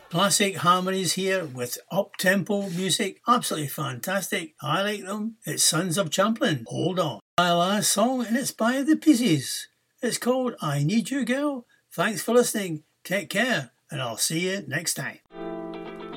Classic harmonies here with up-tempo music. Absolutely fantastic. I like them. It's Sons of Champlin. Hold on. My last song, and it's by The Pieces. It's called I Need You Girl. Thanks for listening. Take care, and I'll see you next time.